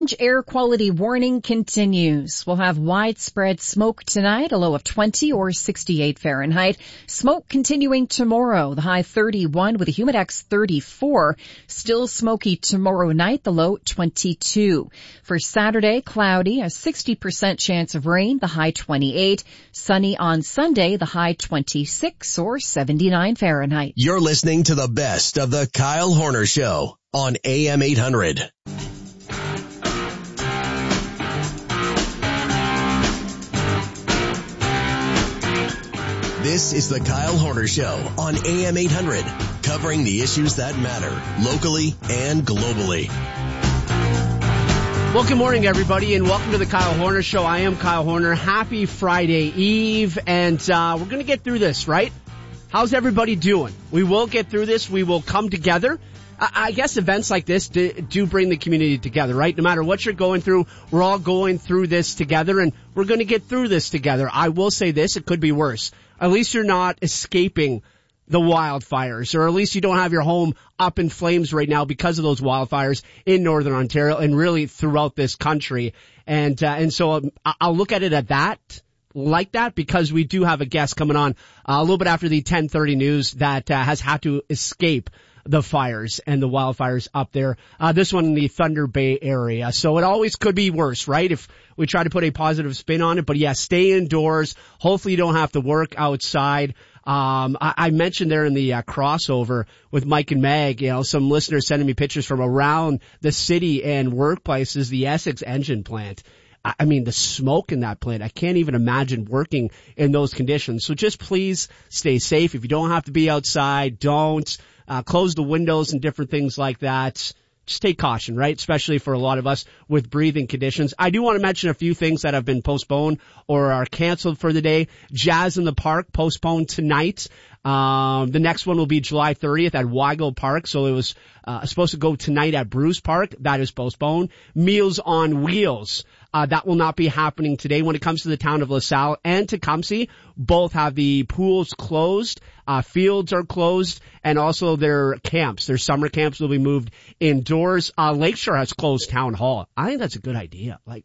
Air quality warning continues. We'll have widespread smoke tonight, a low of 20 or 68 Fahrenheit. Smoke continuing tomorrow, the high 31 with a humidex 34. Still smoky tomorrow night, the low 22. For Saturday, cloudy, a 60% chance of rain, the high 28. Sunny on Sunday, the high 26 or 79 Fahrenheit. You're listening to the best of the Kyle Horner Show on AM 800. This is the Kyle Horner Show on AM 800, covering the issues that matter locally and globally. Well, good morning, everybody, and welcome to the Kyle Horner Show. I am Kyle Horner. Happy Friday Eve, and we're going to get through this, right? How's everybody doing? We will get through this. We will come together. I guess events like this do bring the community together, right? No matter what you're going through, we're all going through this together, and we're going to get through this together. I will say this, it could be worse. At least you're not escaping the wildfires, or at least you don't have your home up in flames right now because of those wildfires in Northern Ontario and really throughout this country. And so I'll look at it at that, like that, because we do have a guest coming on a little bit after the 10:30 news that has had to escape the fires and the wildfires up there. This one in the Thunder Bay area. So it always could be worse, right? If we try to put a positive spin on it. But yeah, stay indoors. Hopefully you don't have to work outside. I mentioned there in the crossover with Mike and Meg, you know, some listeners sending me pictures from around the city and workplaces, the Essex engine plant. I mean, the smoke in that plant, I can't even imagine working in those conditions. So just please stay safe. If you don't have to be outside, don't. Close the windows and different things like that. Just take caution, right? Especially for a lot of us with breathing conditions. I do want to mention a few things that have been postponed or are canceled for the day. Jazz in the Park postponed tonight. The next one will be July 30th at Weigel Park. So it was supposed to go tonight at Bruce Park. That is postponed. Meals on Wheels. That will not be happening today. When it comes to the town of LaSalle and Tecumseh, both have the pools closed, fields are closed, and also their camps, their summer camps will be moved indoors. Lakeshore has closed town hall. I think that's a good idea. Like,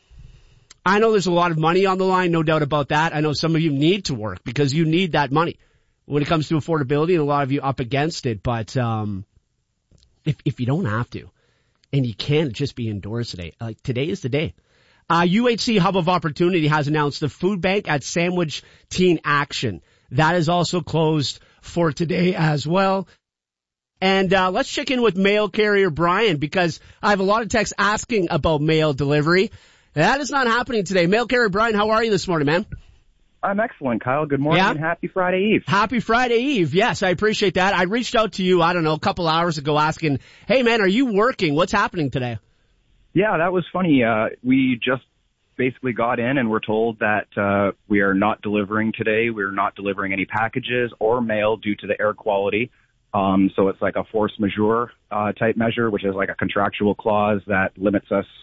I know there's a lot of money on the line, no doubt about that. I know some of you need to work because you need that money when it comes to affordability, and a lot of you up against it. But if you don't have to, and you can't just be indoors today, like today is the day. UHC Hub of Opportunity has announced the food bank at Sandwich Teen Action. That is also closed for today as well. And let's check in with mail carrier Brian, because I have a lot of texts asking about mail delivery. That is not happening today. Mail carrier Brian, how are you this morning, man? I'm excellent, Kyle. Good morning and happy Friday Eve. Happy Friday Eve. Yes, I appreciate that. I reached out to you, I don't know, a couple hours ago asking, hey, man, are you working? What's happening today? Yeah, that was funny. We just basically got in and were told that we are not delivering today. We're not delivering any packages or mail due to the air quality. So it's like a force majeure type measure, which is like a contractual clause that limits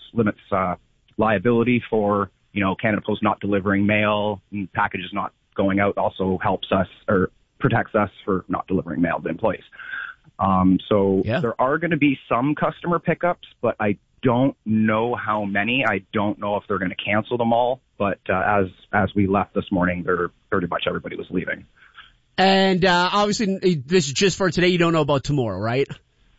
liability for, you know, Canada Post not delivering mail and packages not going out. Also helps us or protects us for not delivering mail to employees. There are going to be some customer pickups, but I don't know how many. I don't know if they're going to cancel them all, but as we left this morning, pretty much everybody was leaving. And obviously, this is just for today. You don't know about tomorrow, right?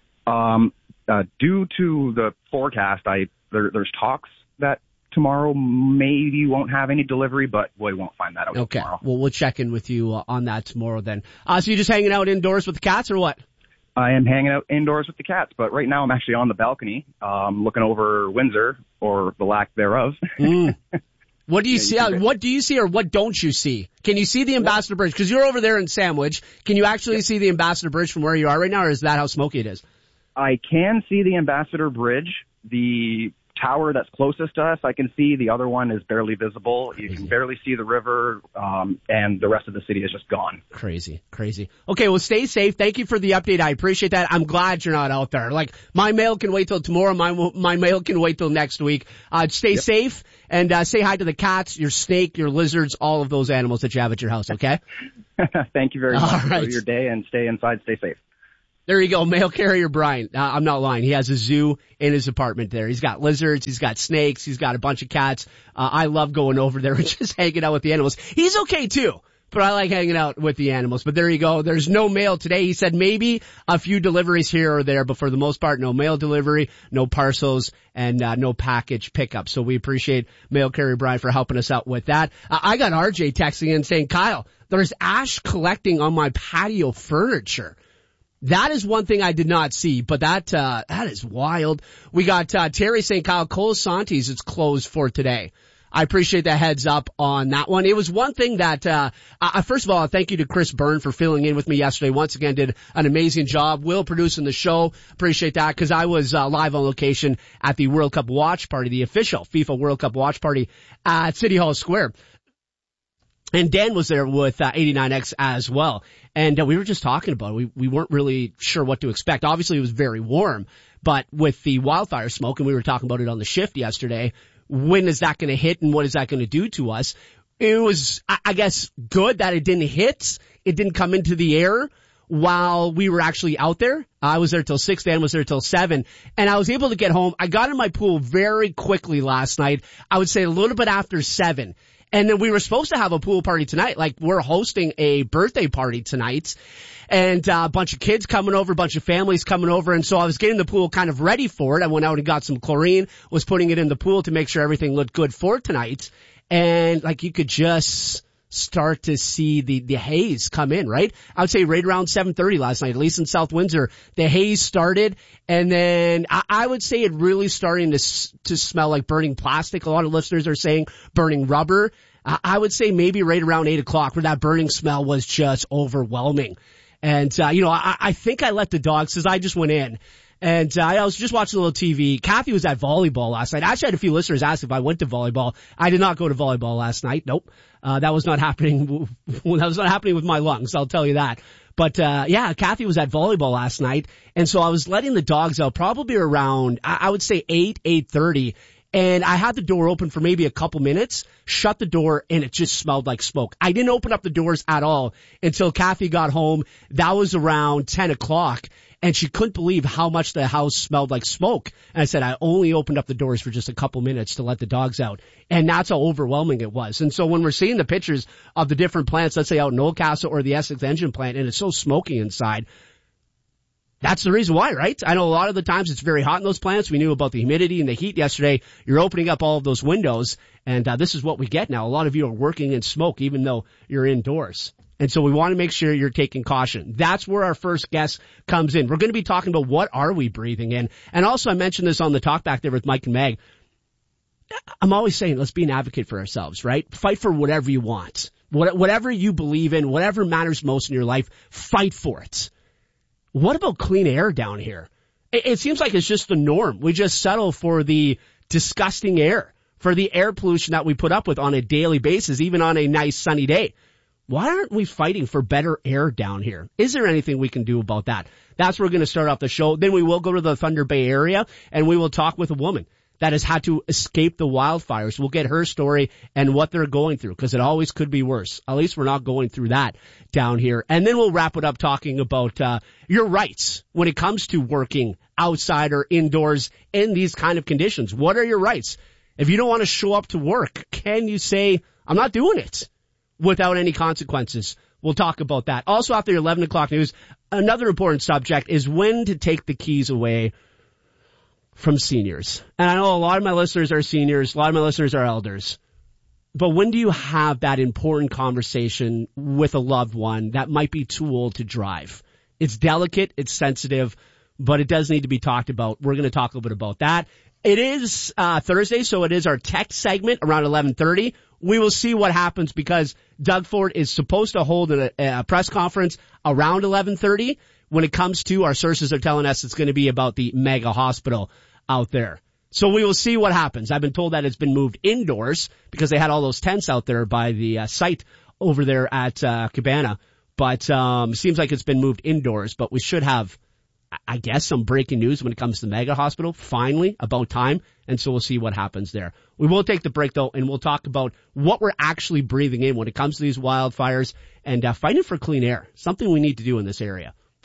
Due to the forecast, there's talks that tomorrow maybe won't have any delivery, but we won't find that out tomorrow. Okay, well, we'll check in with you on that tomorrow then. So you're just hanging out indoors with the cats or what? I am hanging out indoors with the cats, but right now I'm actually on the balcony, looking over Windsor, or the lack thereof. What do you see? What do you see, or what don't you see? Can you see the Ambassador Bridge? Because you're over there in Sandwich. Can you actually see the Ambassador Bridge from where you are right now, or is that how smoky it is? I can see the Ambassador Bridge. The tower that's closest to us, I can see. The other one is barely visible. You can barely see the river, and the rest of the city is just gone. Crazy. Okay, well, stay safe. Thank you for the update. I appreciate that. I'm glad you're not out there. Like, my mail can wait till tomorrow. My mail can wait till next week. Stay safe, and say hi to the cats, your snake, your lizards, all of those animals that you have at your house, okay? Thank you very much. All right. For your day, and stay inside, stay safe. There you go, mail carrier Brian. I'm not lying. He has a zoo in his apartment there. He's got lizards, he's got snakes, he's got a bunch of cats. I love going over there and just hanging out with the animals. He's okay too, but I like hanging out with the animals. But there you go. There's no mail today. He said maybe a few deliveries here or there, but for the most part, no mail delivery, no parcels, and no package pickup. So we appreciate mail carrier Brian for helping us out with that. I got RJ texting in saying, Kyle, there's ash collecting on my patio furniture. That is one thing I did not see, but that is wild. We got Terry saying, Kyle, Colasantes is closed for today. I appreciate the heads up on that one. It was one thing that, first of all, thank you to Chris Byrne for filling in with me yesterday. Once again, did an amazing job. Will producing the show. Appreciate that because I was live on location at the World Cup watch party, the official FIFA World Cup watch party at City Hall Square. And Dan was there with 89X as well. And we were just talking about it. We weren't really sure what to expect. Obviously, it was very warm. But with the wildfire smoke, and we were talking about it on the shift yesterday, when is that going to hit and what is that going to do to us? It was, I guess, good that it didn't hit. It didn't come into the air while we were actually out there. I was there till 6, Dan was there till 7, and I was able to get home. I got in my pool very quickly last night. I would say a little bit after 7. And then we were supposed to have a pool party tonight. Like, we're hosting a birthday party tonight. And a bunch of kids coming over, a bunch of families coming over. And so I was getting the pool kind of ready for it. I went out and got some chlorine, was putting it in the pool to make sure everything looked good for tonight. And like, you could just start to see the haze come in, right? I would say right around 7:30 last night, at least in South Windsor, the haze started. And then I would say it really starting to smell like burning plastic. A lot of listeners are saying burning rubber. I would say maybe right around 8 o'clock where that burning smell was just overwhelming. And, I think I let the dogs, cause I just went in and, I was just watching a little TV. Kathy was at volleyball last night. I actually had a few listeners ask if I went to volleyball. I did not go to volleyball last night. Nope. That was not happening. That was not happening with my lungs. I'll tell you that. But, Kathy was at volleyball last night. And so I was letting the dogs out probably around, I would say 8:30. And I had the door open for maybe a couple minutes, shut the door, and it just smelled like smoke. I didn't open up the doors at all until Kathy got home. That was around 10 o'clock. And she couldn't believe how much the house smelled like smoke. And I said, I only opened up the doors for just a couple minutes to let the dogs out. And that's how overwhelming it was. And so when we're seeing the pictures of the different plants, let's say out in Oldcastle or the Essex Engine plant, and it's so smoky inside, that's the reason why, right? I know a lot of the times it's very hot in those plants. We knew about the humidity and the heat yesterday. You're opening up all of those windows, and this is what we get now. A lot of you are working in smoke, even though you're indoors. And so we want to make sure you're taking caution. That's where our first guest comes in. We're going to be talking about what are we breathing in. And also I mentioned this on the talk back there with Mike and Meg. I'm always saying let's be an advocate for ourselves, right? Fight for whatever you want. Whatever you believe in, whatever matters most in your life, fight for it. What about clean air down here? It seems like it's just the norm. We just settle for the disgusting air, for the air pollution that we put up with on a daily basis, even on a nice sunny day. Why aren't we fighting for better air down here? Is there anything we can do about that? That's where we're going to start off the show. Then we will go to the Thunder Bay area and we will talk with a woman that has had to escape the wildfires. We'll get her story and what they're going through because it always could be worse. At least we're not going through that down here. And then we'll wrap it up talking about your rights when it comes to working outside or indoors in these kind of conditions. What are your rights? If you don't want to show up to work, can you say, I'm not doing it without any consequences? We'll talk about that. Also after the 11 o'clock news, another important subject is when to take the keys away from seniors. And I know a lot of my listeners are seniors, a lot of my listeners are elders. But when do you have that important conversation with a loved one that might be too old to drive? It's delicate, it's sensitive, but it does need to be talked about. We're going to talk a little bit about that. It is Thursday, so it is our tech segment around 11:30. We will see what happens because Doug Ford is supposed to hold a press conference around 11:30. When it comes to, our sources are telling us it's going to be about the mega hospital out there. So we will see what happens. I've been told that it's been moved indoors because they had all those tents out there by the site over there at Cabana. But seems like it's been moved indoors. But we should have, I guess, some breaking news when it comes to the mega hospital. Finally, about time. And so we'll see what happens there. We will take the break, though, and we'll talk about what we're actually breathing in when it comes to these wildfires and fighting for clean air. Something we need to do in this area.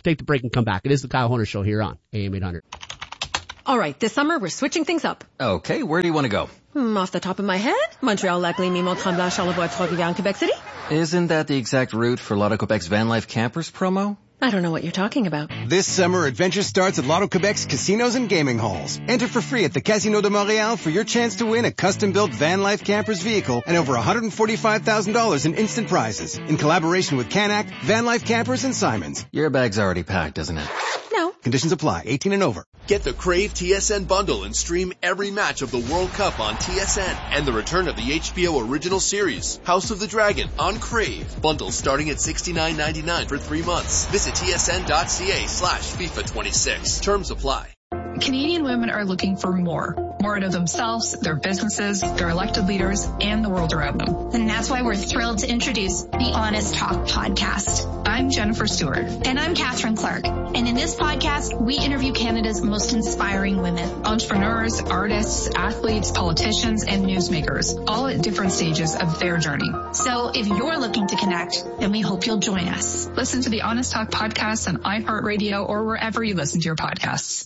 Take the break and come back. It is the Kyle Horner Show here on AM 800. All right, this summer we're switching things up. Okay, where do you want to go? Off the top of my head, Montreal, Lac-Lémy, Mont-Tremblant, Charlevoix, Trois-Rivières, and Quebec City. Isn't that the exact route for Lotto Quebec's Van Life Campers promo? I don't know what you're talking about. This summer, adventure starts at Lotto Quebec's casinos and gaming halls. Enter for free at the Casino de Montréal for your chance to win a custom-built Van Life Campers vehicle and over $145,000 in instant prizes in collaboration with Canac, Van Life Campers, and Simons. Your bag's already packed, isn't it? No. Conditions apply. 18 and over. Get the Crave TSN bundle and stream every match of the World Cup on TSN and the return of the HBO original series, House of the Dragon, on Crave. Bundles starting at $69.99 for 3 months. Visit tsn.ca/FIFA26. Terms apply. Canadian women are looking for more out of themselves, their businesses, their elected leaders, and the world around them. And that's why we're thrilled to introduce the Honest Talk podcast. I'm Jennifer Stewart. And I'm Catherine Clark. And in this podcast, we interview Canada's most inspiring women. Entrepreneurs, artists, athletes, politicians, and newsmakers, all at different stages of their journey. So if you're looking to connect, then we hope you'll join us. Listen to the Honest Talk podcast on iHeartRadio or wherever you listen to your podcasts.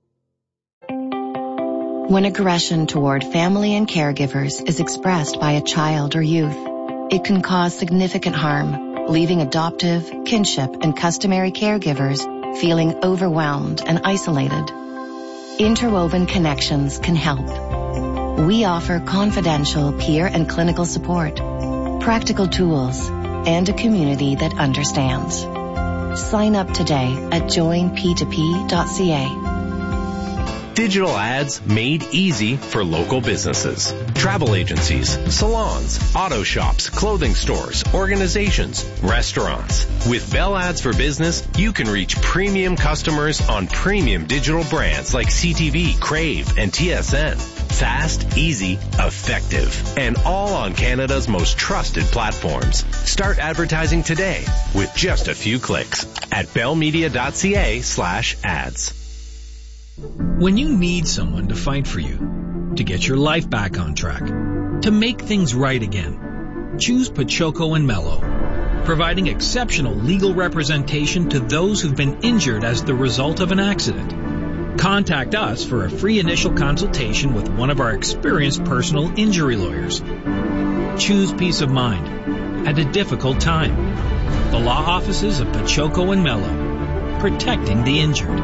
When aggression toward family and caregivers is expressed by a child or youth, it can cause significant harm, leaving adoptive, kinship, and customary caregivers feeling overwhelmed and isolated. Interwoven Connections can help. We offer confidential peer and clinical support, practical tools, and a community that understands. Sign up today at joinp2p.ca. Digital ads made easy for local businesses. Travel agencies, salons, auto shops, clothing stores, organizations, restaurants. With Bell Ads for Business, you can reach premium customers on premium digital brands like CTV, Crave, and TSN. Fast, easy, effective, and all on Canada's most trusted platforms. Start advertising today with just a few clicks at bellmedia.ca/ads. When you need someone to fight for you, to get your life back on track, to make things right again, choose Pachoco and Mello, providing exceptional legal representation to those who've been injured as the result of an accident. Contact us for a free initial consultation with one of our experienced personal injury lawyers. Choose peace of mind at a difficult time. The law offices of Pachoco and Mello, protecting the injured.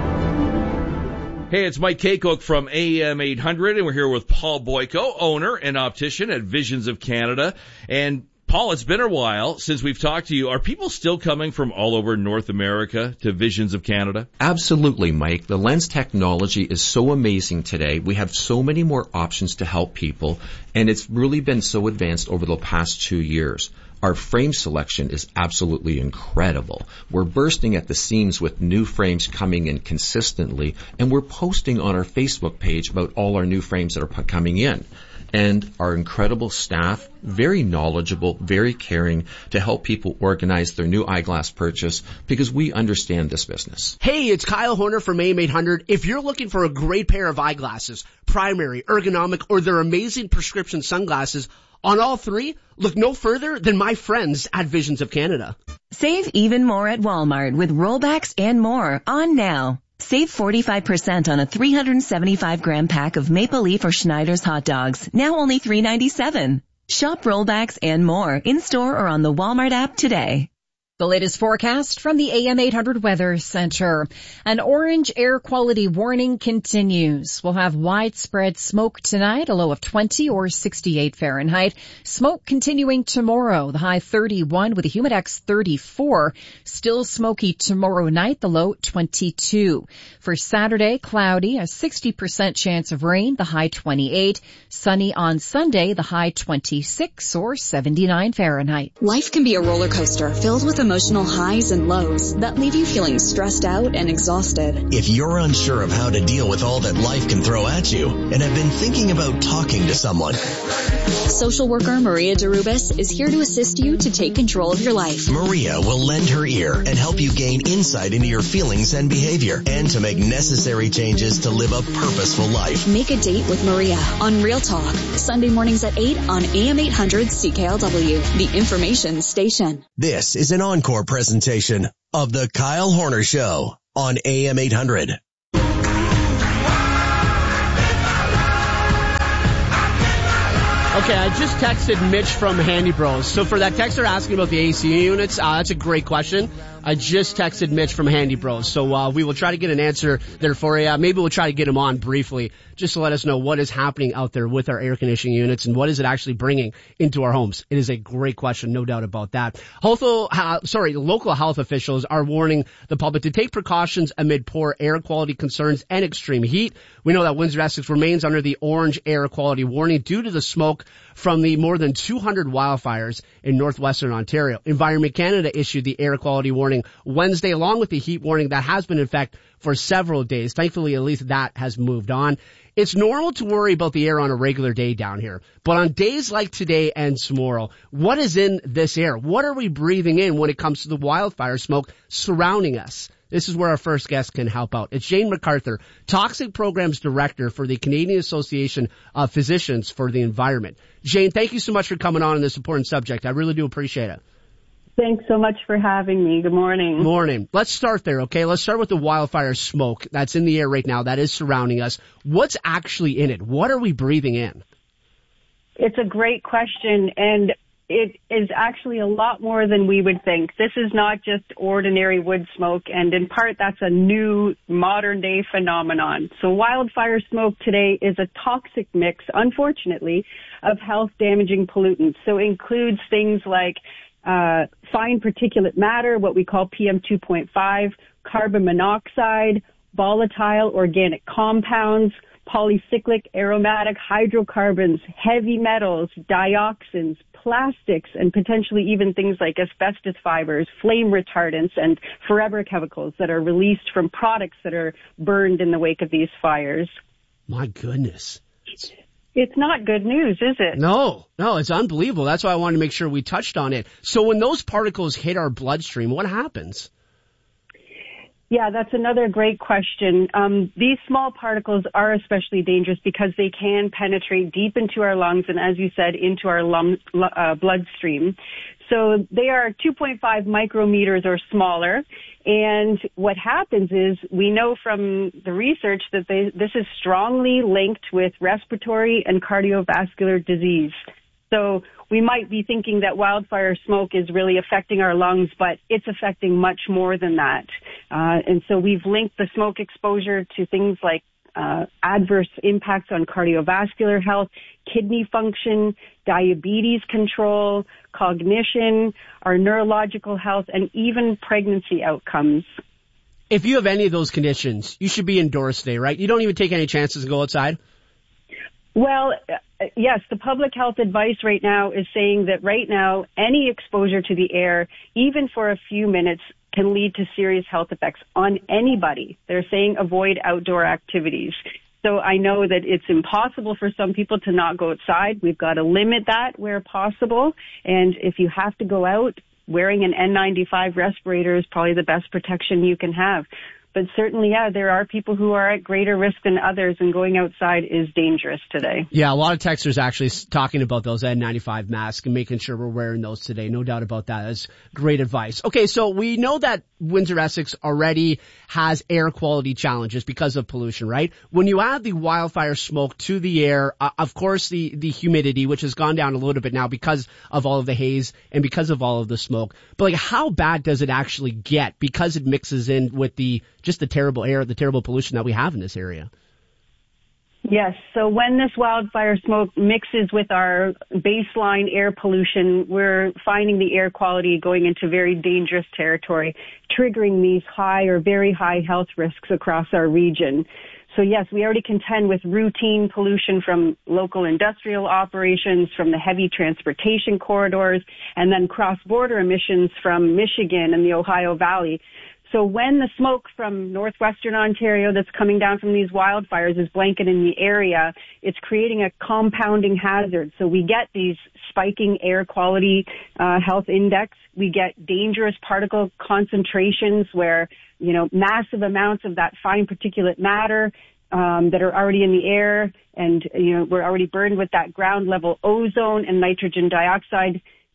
Hey, it's Mike Kaycook from AM 800, and we're here with Paul Boyko, owner and optician at Visions of Canada. And Paul, it's been a while since we've talked to you. Are people still coming from all over North America to Visions of Canada? Absolutely, Mike. The lens technology is so amazing today. We have so many more options to help people, and it's really been so advanced over the past 2 years. Our frame selection is absolutely incredible. We're bursting at the seams with new frames coming in consistently, and we're posting on our Facebook page about all our new frames that are coming in. And our incredible staff, very knowledgeable, very caring to help people organize their new eyeglass purchase because we understand this business. Hey, it's Kyle Horner from AM 800. If you're looking for a great pair of eyeglasses, primary, ergonomic, or their amazing prescription sunglasses, on all three, look no further than my friends at Visions of Canada. Save even more at Walmart with rollbacks and more on now. Save 45% on a 375-gram pack of Maple Leaf or Schneider's hot dogs, now only $3.97. Shop rollbacks and more in-store or on the Walmart app today. The latest forecast from the AM 800 Weather Center. An orange air quality warning continues. We'll have widespread smoke tonight, a low of 20 or 68 Fahrenheit. Smoke continuing tomorrow, the high 31 with a humidex 34. Still smoky tomorrow night, the low 22. For Saturday, cloudy, a 60% chance of rain, the high 28. Sunny on Sunday, the high 26 or 79 Fahrenheit. Life can be a roller coaster filled with emotional highs and lows that leave you feeling stressed out and exhausted. If you're unsure of how to deal with all that life can throw at you and have been thinking about talking to someone, social worker Maria Derubis is here to assist you to take control of your life. Maria will lend her ear and help you gain insight into your feelings and behavior and to make necessary changes to live a purposeful life. Make a date with Maria on Real Talk, Sunday mornings at 8 on AM 800 CKLW, the information station. This is an encore presentation of the Kyle Horner Show on AM 800. Okay, I just texted Mitch from Handy Bros. So for that texter asking about the AC units, that's a great question. I just texted Mitch from Handy Bros. So we will try to get an answer there for you. Maybe we'll try to get him on briefly just to let us know what is happening out there with our air conditioning units and what is it actually bringing into our homes. It is a great question, no doubt about that. Local health officials are warning the public to take precautions amid poor air quality concerns and extreme heat. We know that Windsor-Essex remains under the orange air quality warning due to the smoke from the more than 200 wildfires in northwestern Ontario. Environment Canada issued the air quality warning Wednesday along with the heat warning that has been in effect for several days. Thankfully, at least that has moved on. It's normal to worry about the air on a regular day down here, but on days like today and tomorrow, what is in this air? What are we breathing in when it comes to the wildfire smoke surrounding us? This is where our first guest can help out. It's Jane MacArthur, Toxic Programs Director for the Canadian Association of Physicians for the Environment. Jane, thank you so much for coming on this important subject. I really do appreciate it. Thanks so much for having me. Good morning. Morning. Let's start there, okay? Let's start with the wildfire smoke that's in the air right now that is surrounding us. What's actually in it? What are we breathing in? It's a great question, and it is actually a lot more than we would think. This is not just ordinary wood smoke, and in part that's a new modern-day phenomenon. So wildfire smoke today is a toxic mix, unfortunately, of health-damaging pollutants. So it includes things like fine particulate matter, what we call PM2.5, carbon monoxide, volatile organic compounds, polycyclic aromatic hydrocarbons, heavy metals, dioxins, plastics, and potentially even things like asbestos fibers, flame retardants, and forever chemicals that are released from products that are burned in the wake of these fires. My goodness. It's not good news, is it? No, it's unbelievable. That's why I wanted to make sure we touched on it. So when those particles hit our bloodstream, what happens? Yeah, that's another great question. These small particles are especially dangerous because they can penetrate deep into our lungs and, as you said, into our bloodstream. So they are 2.5 micrometers or smaller. And what happens is we know from the research that this is strongly linked with respiratory and cardiovascular disease. So we might be thinking that wildfire smoke is really affecting our lungs, but it's affecting much more than that. And so we've linked the smoke exposure to things like adverse impacts on cardiovascular health, kidney function, diabetes control, cognition, our neurological health, and even pregnancy outcomes. If you have any of those conditions, you should be indoors today, right? You don't even take any chances to go outside? Well, yes, the public health advice right now is saying that right now, any exposure to the air, even for a few minutes, can lead to serious health effects on anybody. They're saying avoid outdoor activities. So I know that it's impossible for some people to not go outside. We've got to limit that where possible. And if you have to go out, wearing an N95 respirator is probably the best protection you can have. But certainly, yeah, there are people who are at greater risk than others, and going outside is dangerous today. Yeah, a lot of texters actually talking about those N95 masks and making sure we're wearing those today. No doubt about that. That's great advice. Okay, so we know that Windsor-Essex already has air quality challenges because of pollution, right? When you add the wildfire smoke to the air, of course the humidity, which has gone down a little bit now because of all of the haze and because of all of the smoke. But like, how bad does it actually get because it mixes in with just the terrible air, the terrible pollution that we have in this area? Yes. So when this wildfire smoke mixes with our baseline air pollution, we're finding the air quality going into very dangerous territory, triggering these high or very high health risks across our region. So yes, we already contend with routine pollution from local industrial operations, from the heavy transportation corridors, and then cross-border emissions from Michigan and the Ohio Valley. So when the smoke from northwestern Ontario that's coming down from these wildfires is blanketing the area, it's creating a compounding hazard. So we get these spiking air quality health index. We get dangerous particle concentrations where, massive amounts of that fine particulate matter that are already in the air, and, we're already burned with that ground level ozone and nitrogen dioxide.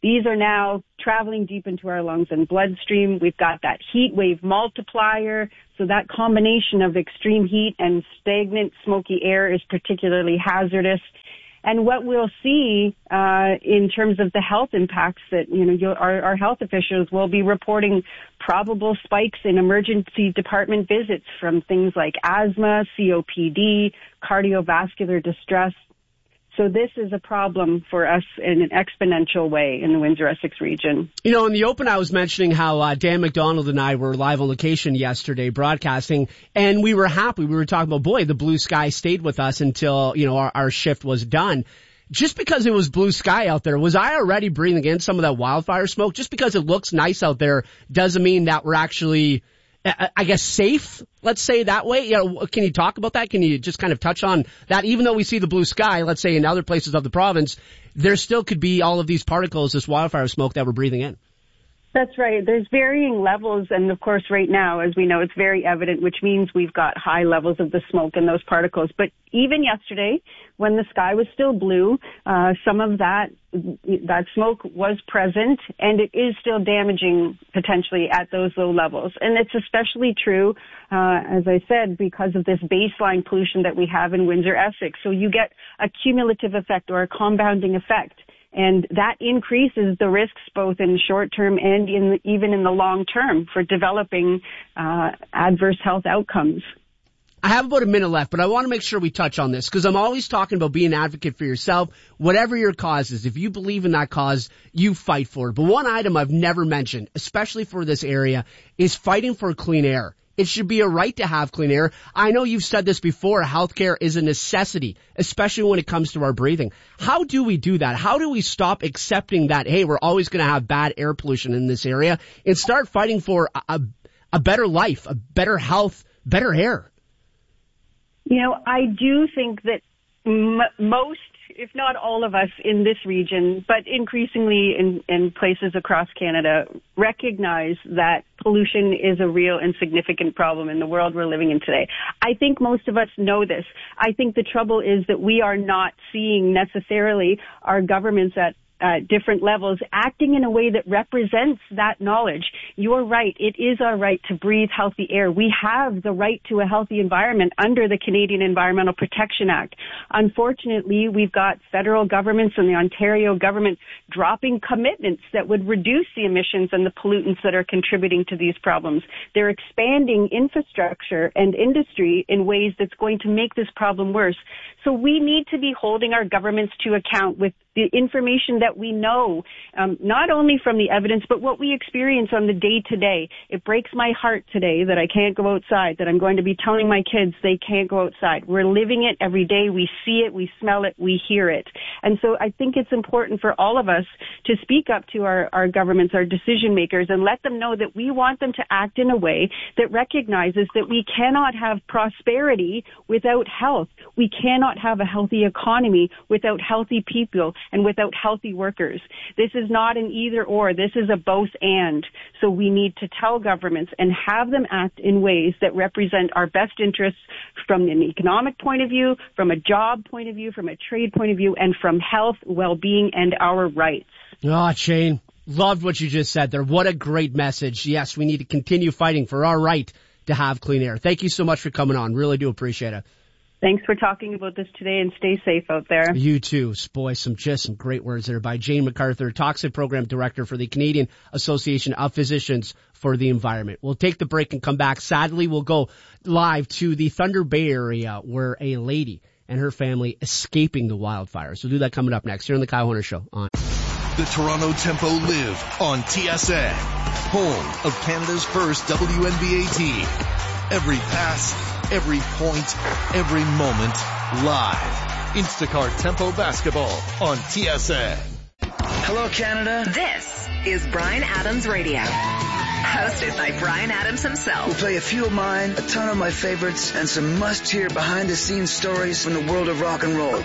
These are now traveling deep into our lungs and bloodstream. We've got that heat wave multiplier. So that combination of extreme heat and stagnant smoky air is particularly hazardous. And what we'll see in terms of the health impacts that, our health officials will be reporting probable spikes in emergency department visits from things like asthma, COPD, cardiovascular distress. So this is a problem for us in an exponential way in the Windsor-Essex region. In the open, I was mentioning how Dan McDonald and I were live on location yesterday broadcasting, and we were happy. We were talking about, the blue sky stayed with us until, our shift was done. Just because it was blue sky out there, was I already breathing in some of that wildfire smoke? Just because it looks nice out there doesn't mean that we're actually, I guess, safe, let's say that way. Can you talk about that? Can you just kind of touch on that? Even though we see the blue sky, let's say in other places of the province, there still could be all of these particles, this wildfire smoke that we're breathing in. That's right. There's varying levels, and of course right now, as we know, it's very evident, which means we've got high levels of the smoke and those particles. But even yesterday, when the sky was still blue, some of that smoke was present, and it is still damaging potentially at those low levels. And it's especially true, as I said, because of this baseline pollution that we have in Windsor-Essex. So you get a cumulative effect or a compounding effect. And that increases the risks both in the short term and even in the long term for developing adverse health outcomes. I have about a minute left, but I want to make sure we touch on this because I'm always talking about being an advocate for yourself, whatever your cause is. If you believe in that cause, you fight for it. But one item I've never mentioned, especially for this area, is fighting for clean air. It should be a right to have clean air. I know you've said this before, healthcare is a necessity, especially when it comes to our breathing. How do we do that? How do we stop accepting that, hey, we're always going to have bad air pollution in this area and start fighting for a better life, a better health, better air? I do think that most, if not all of us in this region, but increasingly in places across Canada, recognize that pollution is a real and significant problem in the world we're living in today. I think most of us know this. I think the trouble is that we are not seeing necessarily our governments at different levels acting in a way that represents that knowledge. You're right. It is our right to breathe healthy air. We have the right to a healthy environment under the Canadian Environmental Protection Act. Unfortunately, we've got federal governments and the Ontario government dropping commitments that would reduce the emissions and the pollutants that are contributing to these problems. They're expanding infrastructure and industry in ways that's going to make this problem worse. So we need to be holding our governments to account with the information that we know, not only from the evidence, but what we experience on the day-to-day. It breaks my heart today that I can't go outside, that I'm going to be telling my kids they can't go outside. We're living it every day. We see it, we smell it, we hear it. And so I think it's important for all of us to speak up to our governments, our decision makers, and let them know that we want them to act in a way that recognizes that we cannot have prosperity without health. We cannot have a healthy economy without healthy people and without healthy workers. This is not an either or. This is a both and. So we need to tell governments and have them act in ways that represent our best interests from an economic point of view, from a job point of view, from a trade point of view, and from health, well-being, and our rights. Shane, loved what you just said there. What a great message. Yes, we need to continue fighting for our right to have clean air. Thank you so much for coming on. Really do appreciate it. Thanks for talking about this today, and stay safe out there. You too. Boy, some great words there by Jane MacArthur, Toxic Program Director for the Canadian Association of Physicians for the Environment. We'll take the break and come back. Sadly, we'll go live to the Thunder Bay area where a lady and her family escaping the wildfires. We'll do that coming up next here on the Kyle Horner Show. The Toronto Tempo live on TSN, home of Canada's first WNBA team. Every pass, every point, every moment, live. Instacart Tempo Basketball on TSN. Hello, Canada. This is Bryan Adams Radio, hosted by Bryan Adams himself. We'll play a few of mine, a ton of my favorites, and some must-hear behind-the-scenes stories from the world of rock and roll.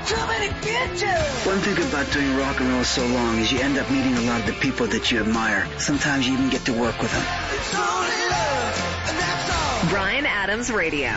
One thing about doing rock and roll so long is you end up meeting a lot of the people that you admire. Sometimes you even get to work with them. Bryan Adams Radio.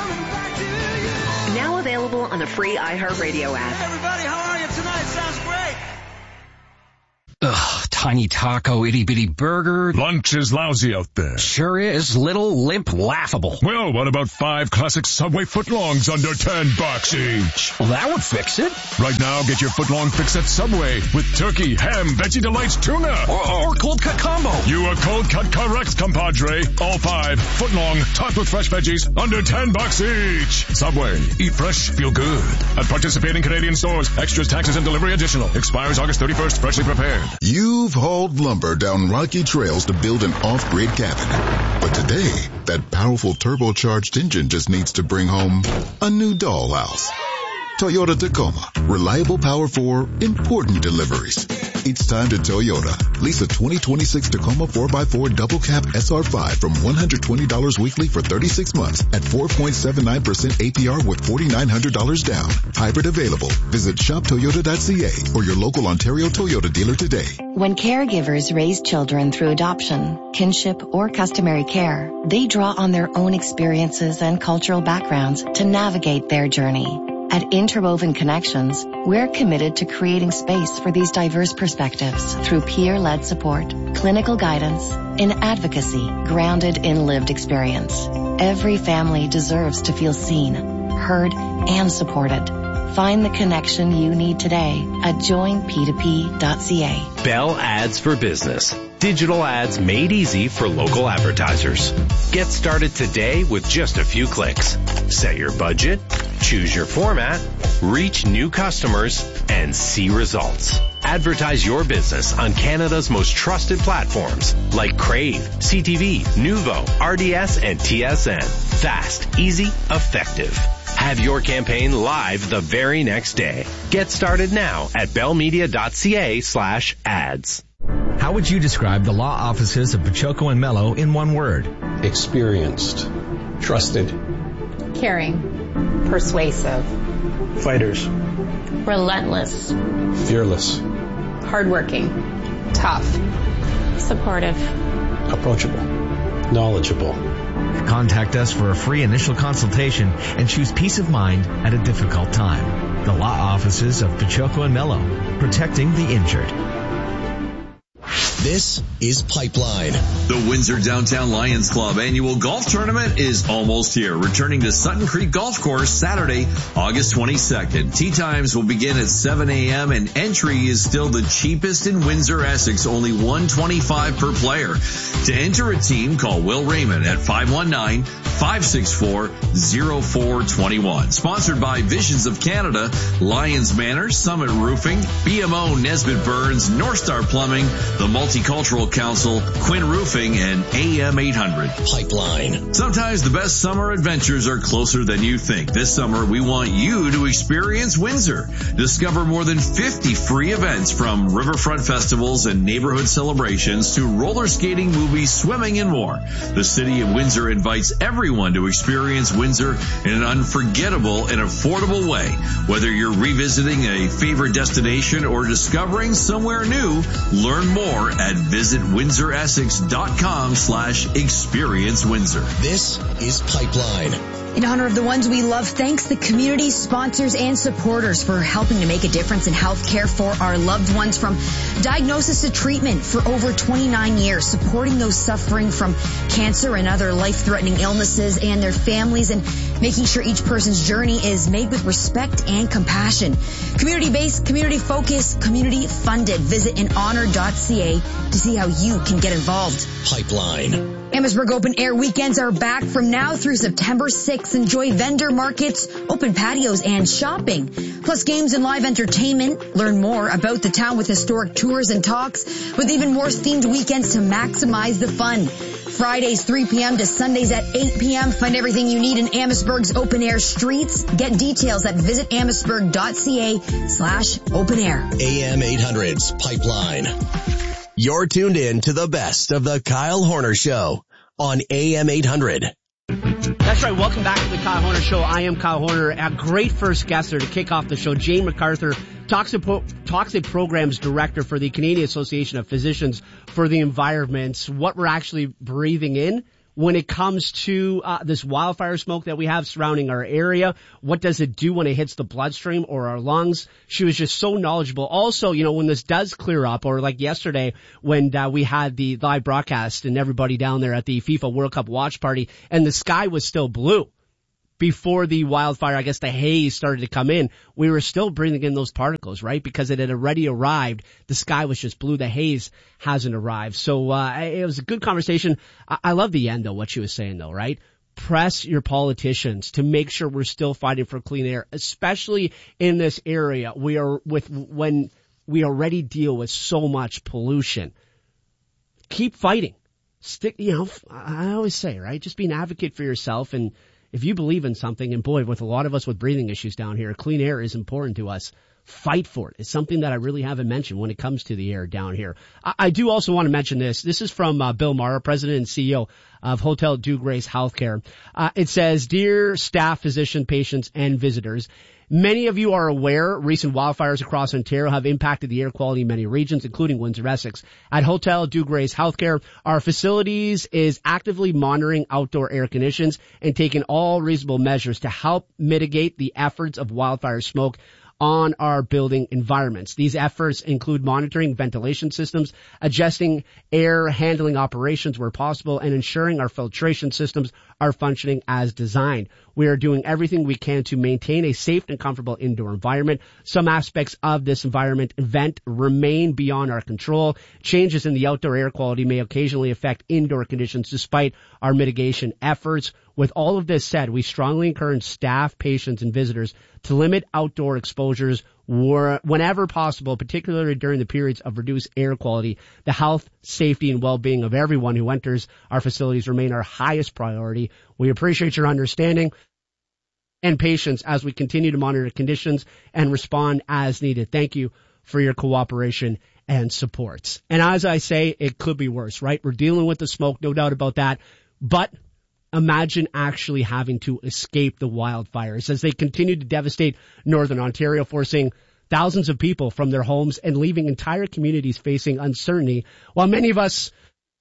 Now available on the free iHeartRadio app. Everybody, how are you tonight? Sounds great. Ugh, tiny taco, itty-bitty burger. Lunch is lousy out there. Sure is. Little, limp, laughable. Well, what about 5 classic Subway footlongs under $10 each? Well, that would fix it. Right now, get your footlong fix at Subway with turkey, ham, Veggie Delights, tuna. Or cold cut combo. You are cold cut correct, compadre. All 5 footlong, topped with fresh veggies, under $10 each. Subway. Eat fresh, feel good. At participating Canadian stores. Extras, taxes, and delivery additional. Expires August 31st. Freshly prepared. You've hauled lumber down rocky trails to build an off-grid cabin. But today, that powerful turbocharged engine just needs to bring home a new dollhouse. Toyota Tacoma. Reliable power for important deliveries. It's time to Toyota. Lease a 2026 Tacoma 4x4 double cab SR5 from $120 weekly for 36 months at 4.79% APR with $4,900 down. Hybrid available. Visit shoptoyota.ca or your local Ontario Toyota dealer today. When caregivers raise children through adoption, kinship, or customary care, they draw on their own experiences and cultural backgrounds to navigate their journey. At Interwoven Connections, we're committed to creating space for these diverse perspectives through peer-led support, clinical guidance, and advocacy grounded in lived experience. Every family deserves to feel seen, heard, and supported. Find the connection you need today at joinp2p.ca. Bell Ads for Business. Digital ads made easy for local advertisers. Get started today with just a few clicks. Set your budget, choose your format, reach new customers, and see results. Advertise your business on Canada's most trusted platforms like Crave, CTV, Nuvo, RDS, and TSN. Fast, easy, effective. Have your campaign live the very next day. Get started now at bellmedia.ca/ads. How would you describe the law offices of Pachoco and Mello in one word? Experienced, trusted, caring, persuasive, fighters, relentless, fearless, hardworking, tough, supportive, approachable, knowledgeable. Contact us for a free initial consultation and choose peace of mind at a difficult time. The law offices of Pachoco and Mello, protecting the injured. This is Pipeline. The Windsor Downtown Lions Club annual golf tournament is almost here. Returning to Sutton Creek Golf Course Saturday, August 22nd. Tee times will begin at 7 a.m. and entry is still the cheapest in Windsor, Essex, only $125 per player. To enter a team, call Will Raymond at 519-564-0421. Sponsored by Visions of Canada, Lions Manor, Summit Roofing, BMO Nesbitt Burns, North Star Plumbing, the Multicultural Council, Quinn Roofing, and AM 800. Pipeline. Sometimes the best summer adventures are closer than you think. This summer, we want you to experience Windsor. Discover more than 50 free events, from riverfront festivals and neighborhood celebrations to roller skating, movies, swimming, and more. The City of Windsor invites everyone to experience Windsor in an unforgettable and affordable way. Whether you're revisiting a favorite destination or discovering somewhere new, learn more at visitwindsoressex.com/experience Windsor. This is Pipeline. In honor of the ones we love, thanks the community, sponsors, and supporters for helping to make a difference in health care for our loved ones, from diagnosis to treatment for over 29 years, supporting those suffering from cancer and other life-threatening illnesses and their families, and making sure each person's journey is made with respect and compassion. Community-based, community-focused, community-funded. Visit inhonor.ca to see how you can get involved. Pipeline. Amherstburg Open Air weekends are back from now through September 6th. Enjoy vendor markets, open patios, and shopping, plus games and live entertainment. Learn more about the town with historic tours and talks, with even more themed weekends to maximize the fun. Fridays 3 p.m. to Sundays at 8 p.m. Find everything you need in Amherstburg's open air streets. Get details at visitamherstburg.ca/open air. AM 800's Pipeline. You're tuned in to the best of the Kyle Horner Show on AM 800. That's right. Welcome back to the Kyle Horner Show. I am Kyle Horner. A great first guest there to kick off the show, Jane MacArthur, Toxic Programs Director for the Canadian Association of Physicians for the Environment. What we're actually breathing in, when it comes to this wildfire smoke that we have surrounding our area. What does it do when it hits the bloodstream or our lungs? She was just so knowledgeable. Also, when this does clear up, or like yesterday when we had the live broadcast and everybody down there at the FIFA World Cup watch party, and the sky was still blue. Before the wildfire, I guess the haze started to come in, we were still breathing in those particles, right? Because it had already arrived. The sky was just blue. The haze hasn't arrived. So, it was a good conversation. I love the end though, what she was saying though, right? Press your politicians to make sure we're still fighting for clean air, especially in this area. When we already deal with so much pollution. Keep fighting. I always say, right? Just be an advocate for yourself, and if you believe in something, and boy, with a lot of us with breathing issues down here, clean air is important to us. Fight for it. It's something that I really haven't mentioned when it comes to the air down here. I do also want to mention this. This is from Bill Mara, President and CEO of Hotel Dieu Grace Healthcare. It says, "Dear staff, physician, patients, and visitors, many of you are aware recent wildfires across Ontario have impacted the air quality in many regions, including Windsor-Essex. At Hotel Dieu Grace Healthcare, our facilities is actively monitoring outdoor air conditions and taking all reasonable measures to help mitigate the efforts of wildfire smoke on our building environments. These efforts include monitoring ventilation systems, adjusting air handling operations where possible, and ensuring our filtration systems are functioning as designed. We are doing everything we can to maintain a safe and comfortable indoor environment. Some aspects of this event remain beyond our control. Changes in the outdoor air quality may occasionally affect indoor conditions despite our mitigation efforts. With all of this said, we strongly encourage staff, patients, and visitors to limit outdoor exposures whenever possible, particularly during the periods of reduced air quality. The health, safety, and well-being of everyone who enters our facilities remain our highest priority. We appreciate your understanding and patience as we continue to monitor conditions and respond as needed. Thank you for your cooperation and support." And as I say, it could be worse, right? We're dealing with the smoke, no doubt about that. But imagine actually having to escape the wildfires as they continue to devastate Northern Ontario, forcing thousands of people from their homes and leaving entire communities facing uncertainty. While many of us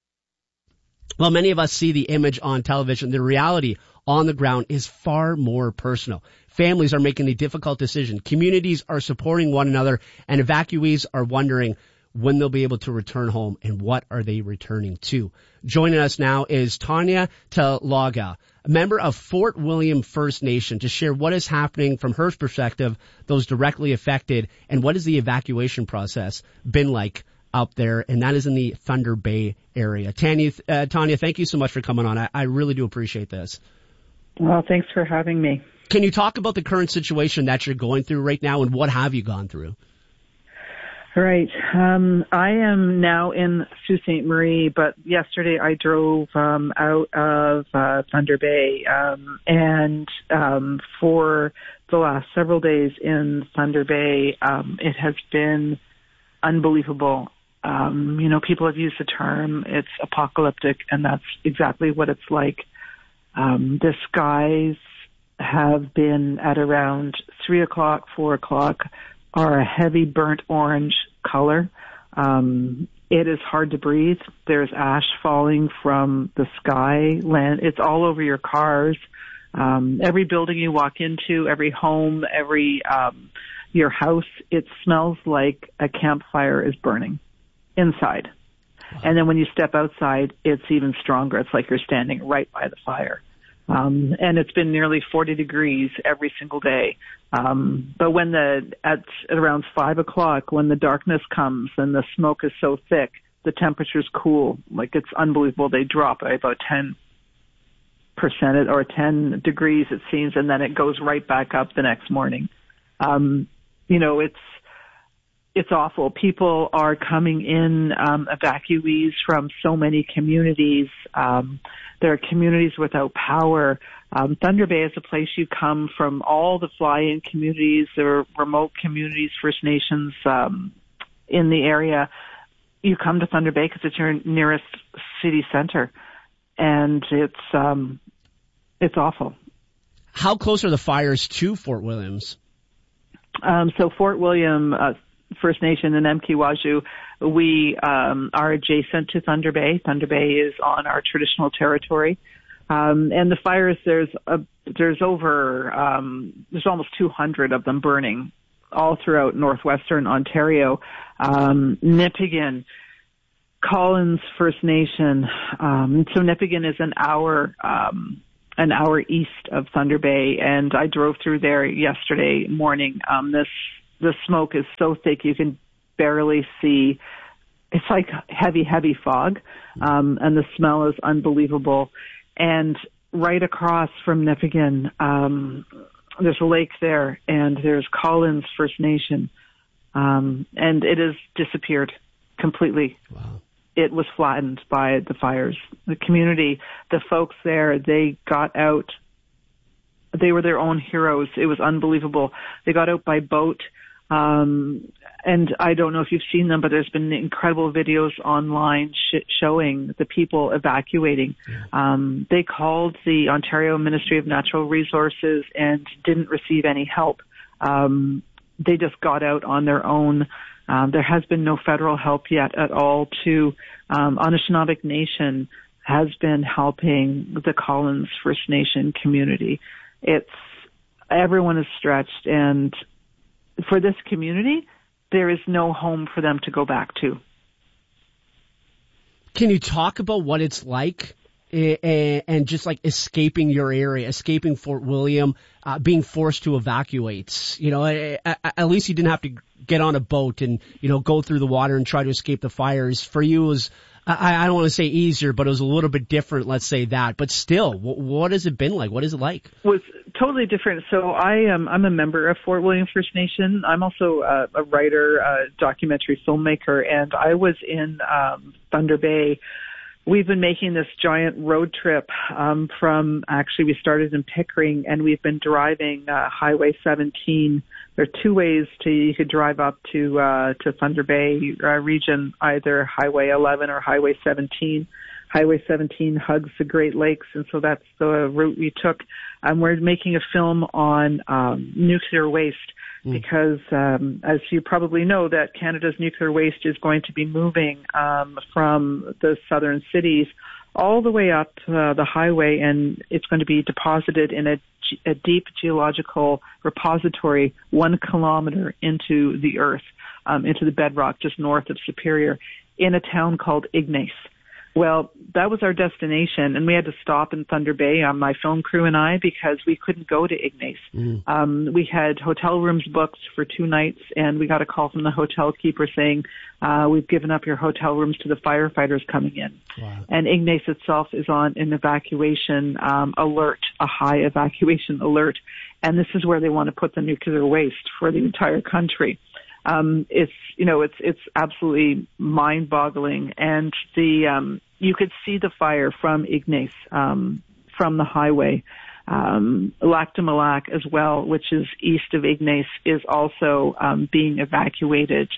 see the image on television, the reality on the ground is far more personal. Families are making a difficult decision. Communities are supporting one another, and evacuees are wondering when they'll be able to return home and what are they returning to. Joining us now is Tanya Talaga, a member of Fort William First Nation, to share what is happening from her perspective, those directly affected, and what has the evacuation process been like out there, and that is in the Thunder Bay area. Tanya, thank you so much for coming on. I really do appreciate this. Well, thanks for having me. Can you talk about the current situation that you're going through right now, and what have you gone through? Right. I am now in Sault Ste. Marie, but yesterday I drove out of Thunder Bay, and for the last several days in Thunder Bay, it has been unbelievable. People have used the term, it's apocalyptic, and that's exactly what it's like. The skies have been at around 3 o'clock, 4 o'clock, are a heavy burnt orange color. It is hard to breathe. There's ash falling from the sky. It's all over your cars. Every building you walk into, every home, your house, it smells like a campfire is burning inside. And then when you step outside, it's even stronger. It's like you're standing right by the fire. And it's been nearly 40 degrees every single day. But at around 5 o'clock, when the darkness comes and the smoke is so thick, the temperature's cool. Like, it's unbelievable. They drop by about 10% or 10 degrees, it seems, and then it goes right back up the next morning. It's awful. People are coming in, evacuees from so many communities. There are communities without power. Thunder Bay is a place you come from all the fly-in communities. There are remote communities, First Nations, in the area. You come to Thunder Bay because it's your nearest city center. And it's awful. How close are the fires to Fort Williams? So Fort William, First Nation in Mkiwaju, we are adjacent to Thunder Bay. Thunder Bay is on our traditional territory. And the fires, there's almost 200 of them burning all throughout northwestern Ontario. Nipigon, Collins First Nation. So Nipigon is an hour east of Thunder Bay, and I drove through there yesterday morning. The smoke is so thick you can barely see. It's like heavy fog, and the smell is unbelievable. And right across from Nipigon, there's a lake there, and there's Collins First Nation, and it has disappeared completely. Wow. It was flattened by the fires. The community, the folks there, they got out. They were their own heroes. It was unbelievable. They got out by boat. And I don't know if you've seen them, but there's been incredible videos online showing the people evacuating. They called the Ontario Ministry of Natural Resources and didn't receive any help. They just got out on their own. There has been no federal help yet at all. Anishinaabe Nation has been helping the Collins First Nation community. Everyone is stretched, and for this community, there is no home for them to go back to. Can you talk about what it's like and just like escaping your area, escaping Fort William, being forced to evacuate? You know, at least you didn't have to get on a boat and, you know, go through the water and try to escape the fires. For you, it was, I don't want to say easier, but it was a little bit different, let's say that. But still, what has it been like? What is it like? It was totally different. So I'm a member of Fort William First Nation. I'm also a writer, a documentary filmmaker, and I was in Thunder Bay. We've been making this giant road trip we started in Pickering, and we've been driving Highway 17. There are two ways you could drive up to Thunder Bay region, either Highway 11 or Highway 17. Highway 17 hugs the Great Lakes, and so that's the route we took. We're making a film on nuclear waste because, as you probably know, that Canada's nuclear waste is going to be moving from the southern cities all the way up the highway, and it's going to be deposited in a deep geological repository 1 kilometer into the earth, into the bedrock just north of Superior, in a town called Ignace. Well, that was our destination, and we had to stop in Thunder Bay, my film crew and I, because we couldn't go to Ignace. We had hotel rooms booked for 2 nights, and we got a call from the hotel keeper saying, we've given up your hotel rooms to the firefighters coming in. Wow. And Ignace itself is on an evacuation alert, a high evacuation alert, and this is where they want to put the nuclear waste for the entire country. It's absolutely mind-boggling, and you could see the fire from Ignace, from the highway. Lac du Mille Lacs as well, which is east of Ignace, is also being evacuated.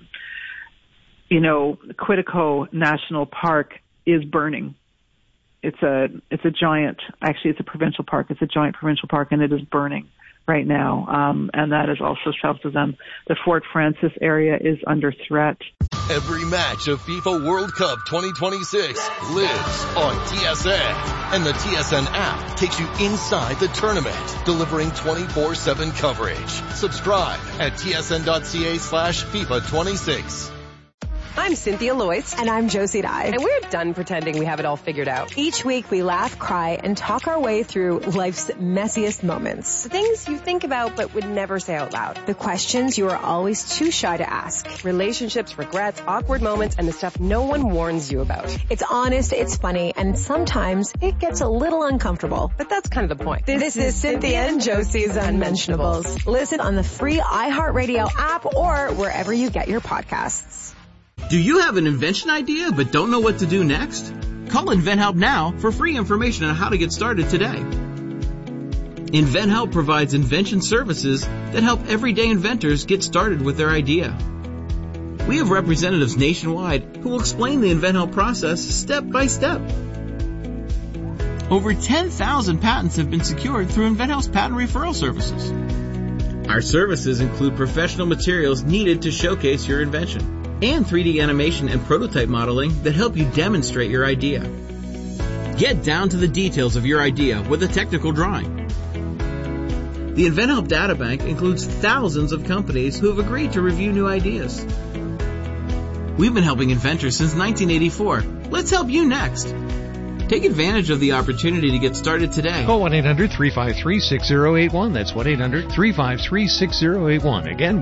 Quetico National Park is burning. It's a giant, actually it's a provincial park. It's a giant provincial park, and it is burning right now, and that is also south of them. The Fort Frances area is under threat. Every match of FIFA World Cup 2026 lives on TSN, and the TSN app takes you inside the tournament, delivering 24/7 coverage. Subscribe at tsn.ca/FIFA26. I'm Cynthia Loyce. And I'm Josie Dye. And we're done pretending we have it all figured out. Each week we laugh, cry, and talk our way through life's messiest moments. The things you think about but would never say out loud. The questions you are always too shy to ask. Relationships, regrets, awkward moments, and the stuff no one warns you about. It's honest, it's funny, and sometimes it gets a little uncomfortable. But that's kind of the point. This is Cynthia and Josie's Unmentionables. Listen on the free iHeartRadio app or wherever you get your podcasts. Do you have an invention idea but don't know what to do next? Call InventHelp now for free information on how to get started today. InventHelp provides invention services that help everyday inventors get started with their idea. We have representatives nationwide who will explain the InventHelp process step by step. Over 10,000 patents have been secured through InventHelp's patent referral services. Our services include professional materials needed to showcase your invention and 3D animation and prototype modeling that help you demonstrate your idea. Get down to the details of your idea with a technical drawing. The InventHelp Databank includes thousands of companies who have agreed to review new ideas. We've been helping inventors since 1984. Let's help you next. Take advantage of the opportunity to get started today. Call 1-800-353-6081. That's 1-800-353-6081. Again,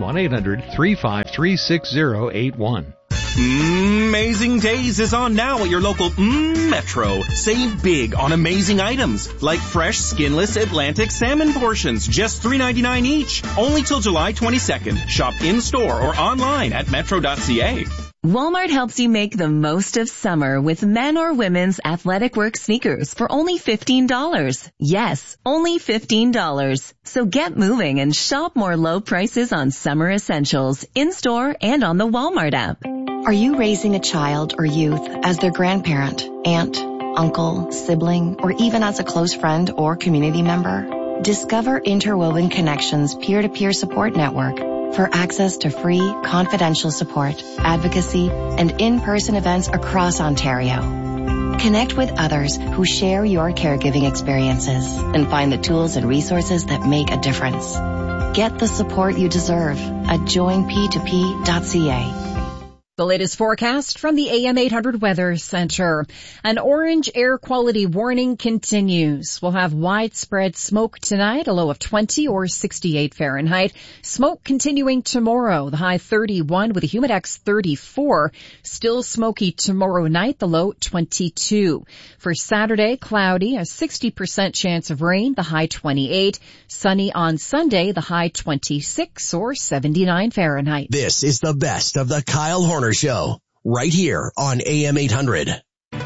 1-800-353-6081. Amazing Days is on now at your local Metro. Save big on amazing items like fresh, skinless Atlantic salmon portions, just $3.99 each. Only till July 22nd. Shop in-store or online at metro.ca. Walmart helps you make the most of summer with men or women's athletic work sneakers for only $15. Yes, only $15. So get moving and shop more low prices on summer essentials in-store and on the Walmart app. Are you raising a child or youth as their grandparent, aunt, uncle, sibling, or even as a close friend or community member? Discover Interwoven Connections peer-to-peer support network for access to free, confidential support, advocacy, and in-person events across Ontario. Connect with others who share your caregiving experiences and find the tools and resources that make a difference. Get the support you deserve at joinp2p.ca. The latest forecast from the AM 800 Weather Center. An orange air quality warning continues. We'll have widespread smoke tonight, a low of 20 or 68 Fahrenheit. Smoke continuing tomorrow, the high 31 with a humidex 34. Still smoky tomorrow night, the low 22. For Saturday, cloudy, a 60% chance of rain, the high 28. Sunny on Sunday, the high 26 or 79 Fahrenheit. This is the best of the Kyle Horner Show, right here on AM 800.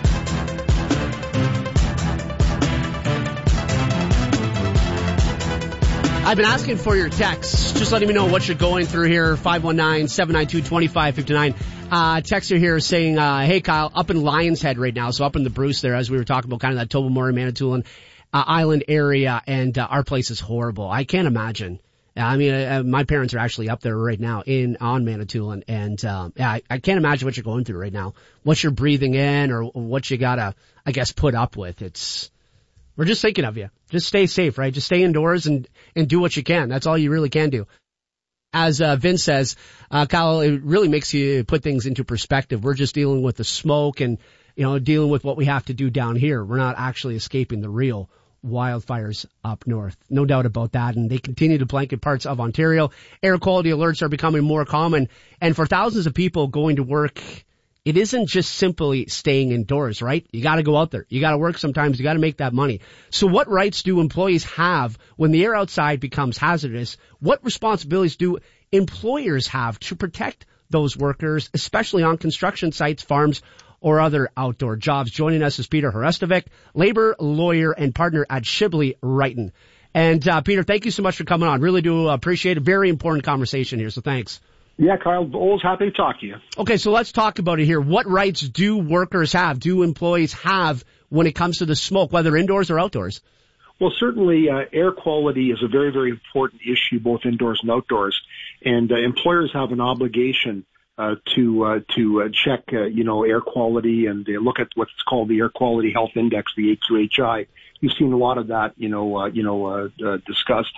I've been asking for your texts. Just letting me know what you're going through here. 519-792-2559. Texter here saying, hey Kyle, up in Lion's Head right now. So up in the Bruce there, as we were talking about kind of that Tobermory, Manitoulin Island area. And our place is horrible. I can't imagine. I mean, my parents are actually up there right now on Manitoulin, and I can't imagine what you're going through right now. What you're breathing in, or what you gotta, I guess, put up with. We're just thinking of you. Just stay safe, right? Just stay indoors and do what you can. That's all you really can do. As Vince says, Kyle, it really makes you put things into perspective. We're just dealing with the smoke and dealing with what we have to do down here. We're not actually escaping the real wildfires up north. No doubt about that. And they continue to blanket parts of Ontario. Air quality alerts are becoming more common. And for thousands of people going to work, it isn't just simply staying indoors, right? You got to go out there. You got to work sometimes. You got to make that money. So what rights do employees have when the air outside becomes hazardous? What responsibilities do employers have to protect those workers, especially on construction sites, farms, or other outdoor jobs? Joining us is Peter Hrestovic, labor lawyer and partner at Shibley Wrighton. And Peter, thank you so much for coming on. Really do appreciate it. Very important conversation here, so thanks. Yeah, Kyle, always happy to talk to you. Okay, so let's talk about it here. What rights do workers have, do employees have when it comes to the smoke, whether indoors or outdoors? Well, certainly air quality is a very, very important issue, both indoors and outdoors. And employers have an obligation to check, air quality, and they look at what's called the Air Quality Health Index, the AQHI. You've seen a lot of that, discussed,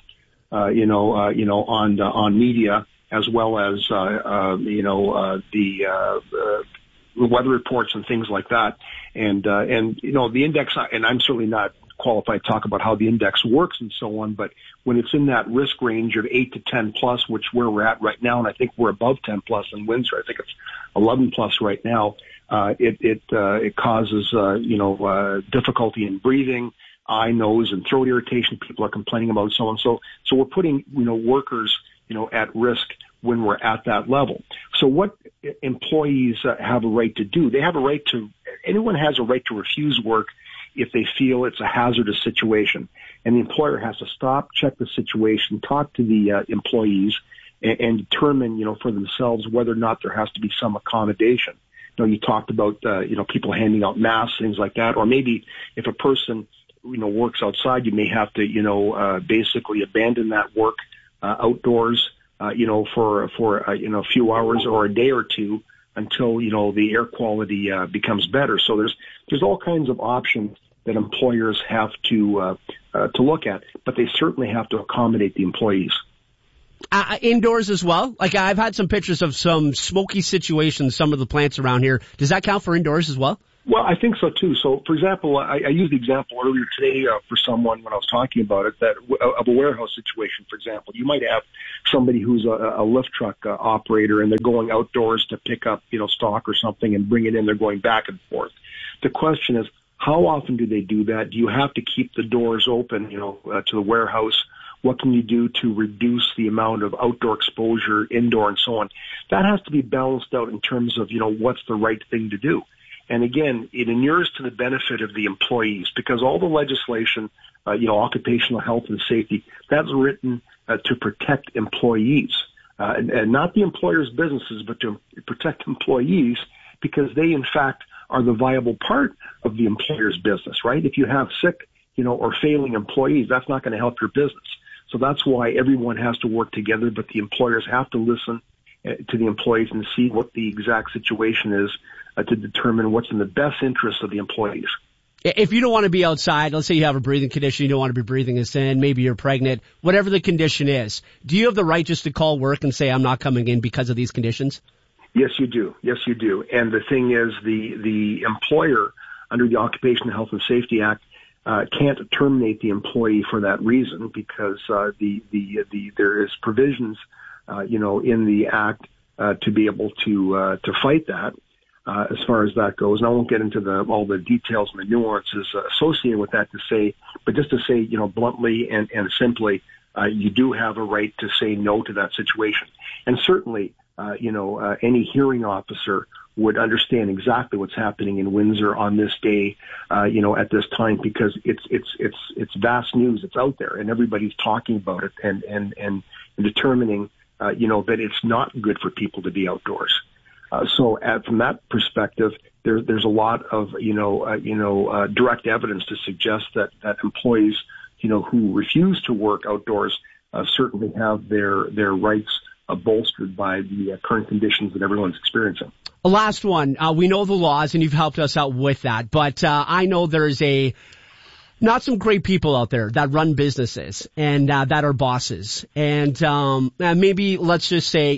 on media, as well as, the weather reports and things like that. And the index, and I'm certainly not qualified to talk about how the index works and so on, but when it's in that risk range of 8 to 10 plus, which where we're at right now, and I think we're above 10 plus in Windsor, I think it's 11 plus right now, it causes, difficulty in breathing, eye, nose, and throat irritation. People are complaining about so on. So we're putting, workers, at risk when we're at that level. So what employees have a right to do? They have a right to, anyone has a right to refuse work if they feel it's a hazardous situation. And the employer has to stop, check the situation, talk to the employees, and determine, for themselves whether or not there has to be some accommodation. You talked about, people handing out masks, things like that, or maybe if a person, works outside, you may have to, basically abandon that work outdoors, for a few hours or a day or two until, the air quality becomes better. So there's all kinds of options that employers have to look at, but they certainly have to accommodate the employees. Indoors as well? Like, I've had some pictures of some smoky situations, some of the plants around here. Does that count for indoors as well? Well, I think so too. So, for example, I used the example earlier today for someone when I was talking about it, that of a warehouse situation. For example, you might have somebody who's a lift truck operator, and they're going outdoors to pick up, stock or something and bring it in. They're going back and forth. The question is, how often do they do that? Do you have to keep the doors open, to the warehouse? What can you do to reduce the amount of outdoor exposure, indoor, and so on? That has to be balanced out in terms of, what's the right thing to do. And again, it inures to the benefit of the employees, because all the legislation, occupational health and safety, that's written to protect employees, and not the employer's businesses, but to protect employees, because they, in fact, are the viable part of the employer's business, right? If you have sick, or failing employees, that's not going to help your business. So that's why everyone has to work together, but the employers have to listen to the employees and see what the exact situation is to determine what's in the best interest of the employees. If you don't want to be outside, let's say you have a breathing condition, you don't want to be breathing this in, maybe you're pregnant, whatever the condition is, do you have the right just to call work and say, I'm not coming in because of these conditions? Yes, you do. Yes, you do. And the thing is, the employer, under the Occupational Health and Safety Act, can't terminate the employee for that reason, because there is provisions, in the act to be able to fight that. As far as that goes, and I won't get into all the details and the nuances associated with that but just to say, bluntly and simply, you do have a right to say no to that situation. And certainly, any hearing officer would understand exactly what's happening in Windsor on this day, at this time, because it's vast news. It's out there, and everybody's talking about it and determining, that it's not good for people to be outdoors. So from that perspective, there's a lot of, direct evidence to suggest that employees, who refuse to work outdoors, certainly have their rights bolstered by the current conditions that everyone's experiencing. Last one. We know the laws, and you've helped us out with that, but I know there's not some great people out there that run businesses and that are bosses. And maybe let's just say,